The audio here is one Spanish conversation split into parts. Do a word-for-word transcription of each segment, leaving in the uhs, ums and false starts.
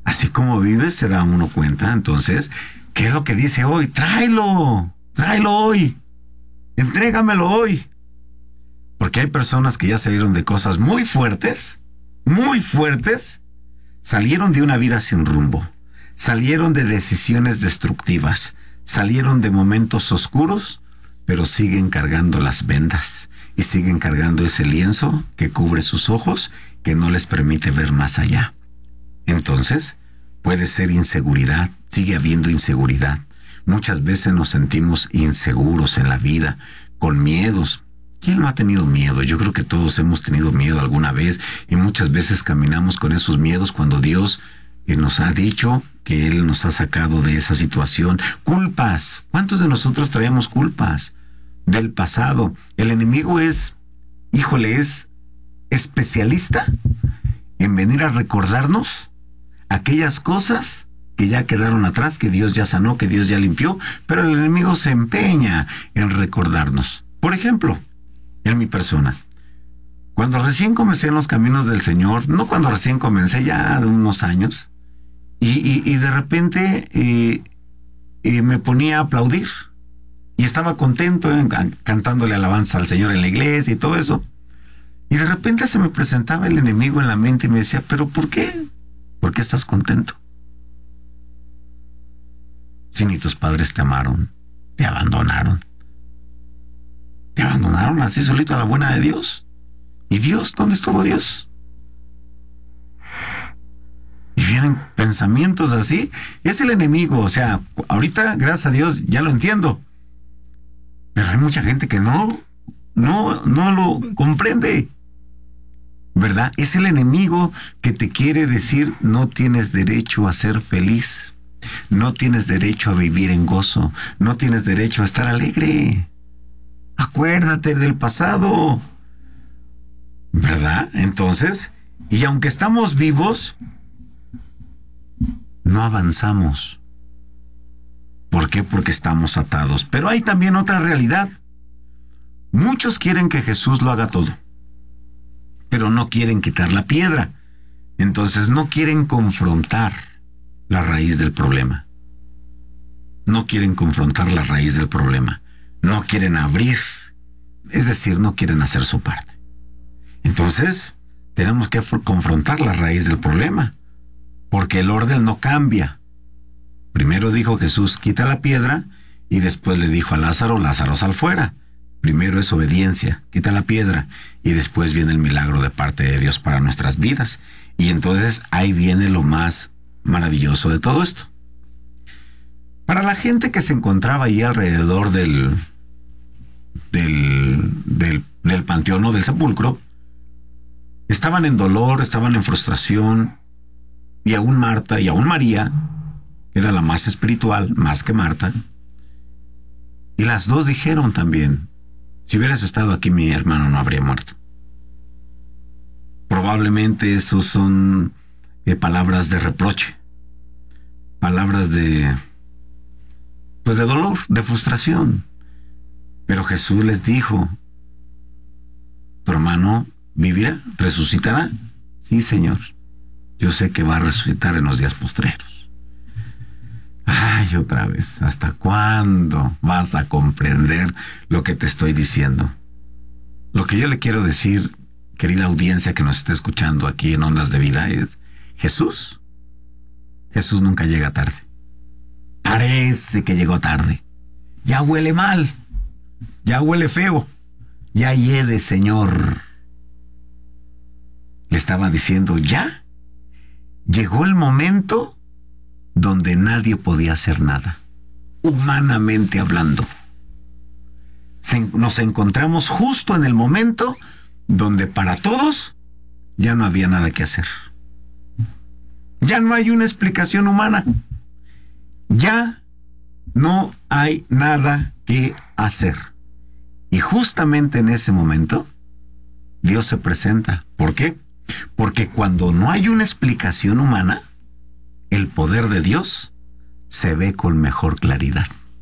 Así como vives, se da uno cuenta. Entonces, ¿qué es lo que dice hoy? Tráelo, tráelo hoy, entrégamelo hoy. Porque hay personas que ya salieron de cosas muy fuertes, muy fuertes, salieron de una vida sin rumbo, salieron de decisiones destructivas, salieron de momentos oscuros, pero siguen cargando las vendas y siguen cargando ese lienzo que cubre sus ojos, que no les permite ver más allá. Entonces, puede ser inseguridad, sigue habiendo inseguridad. Muchas veces nos sentimos inseguros en la vida, con miedos. ¿Quién no ha tenido miedo? Yo creo que todos hemos tenido miedo alguna vez y muchas veces caminamos con esos miedos cuando Dios eh, nos ha dicho que Él nos ha sacado de esa situación. Culpas. ¿Cuántos de nosotros traemos culpas del pasado? El enemigo es, híjole, es especialista en venir a recordarnos aquellas cosas que ya quedaron atrás, que Dios ya sanó, que Dios ya limpió, pero el enemigo se empeña en recordarnos. Por ejemplo, en mi persona, cuando recién comencé en los caminos del Señor, no cuando recién comencé, ya de unos años, y, y, y de repente eh, eh, me ponía a aplaudir, y estaba contento eh, cantándole alabanza al Señor en la iglesia y todo eso, y de repente se me presentaba el enemigo en la mente y me decía, ¿pero por qué? ¿Por qué estás contento? Si ni tus padres te amaron, te abandonaron. Te abandonaron así solito a la buena de Dios. ¿Y Dios? ¿Dónde estuvo Dios? Y vienen pensamientos así. Es el enemigo. O sea, ahorita, gracias a Dios, ya lo entiendo. Pero hay mucha gente que no, no, no lo comprende. ¿Verdad? Es el enemigo que te quiere decir, no tienes derecho a ser feliz. No tienes derecho a vivir en gozo. No tienes derecho a estar alegre. Acuérdate del pasado. ¿Verdad? Entonces, y aunque estamos vivos, no avanzamos. ¿Por qué? Porque estamos atados. Pero hay también otra realidad. Muchos quieren que Jesús lo haga todo, pero no quieren quitar la piedra. Entonces no quieren confrontar la raíz del problema. No quieren confrontar la raíz del problema. No quieren abrir. Es decir, no quieren hacer su parte. Entonces, tenemos que confrontar la raíz del problema, porque el orden no cambia. Primero dijo Jesús, quita la piedra, y después le dijo a Lázaro, Lázaro, sal fuera. Primero es obediencia, quita la piedra, y después viene el milagro de parte de Dios para nuestras vidas. Y entonces ahí viene lo más maravilloso de todo esto. Para la gente que se encontraba ahí alrededor del, del, del, del panteón o del sepulcro, estaban en dolor, estaban en frustración, y aún Marta y aún María, que era la más espiritual, más que Marta, y las dos dijeron también, si hubieras estado aquí, mi hermano no habría muerto. Probablemente esos son eh, palabras de reproche, palabras de, pues de dolor, de frustración. Pero Jesús les dijo, tu hermano vivirá, resucitará. Sí, Señor, yo sé que va a resucitar en los días postreros. Ay, otra vez, ¿hasta cuándo vas a comprender lo que te estoy diciendo? Lo que yo le quiero decir, querida audiencia que nos está escuchando aquí en Ondas de Vida, es Jesús. Jesús nunca llega tarde. Parece que llegó tarde. Ya huele mal. Ya huele feo. Ya hiede, Señor. Le estaba diciendo, ya llegó el momento donde nadie podía hacer nada, humanamente hablando. Se, nos encontramos justo en el momento donde para todos ya no había nada que hacer. Ya no hay una explicación humana. Ya no hay nada que hacer. Y justamente en ese momento, Dios se presenta. ¿Por qué? Porque cuando no hay una explicación humana, el poder de Dios se ve con mejor claridad.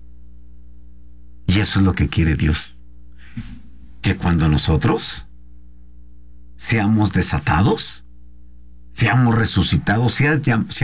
Y eso es lo que quiere Dios. Que cuando nosotros seamos desatados, seamos resucitados, seamos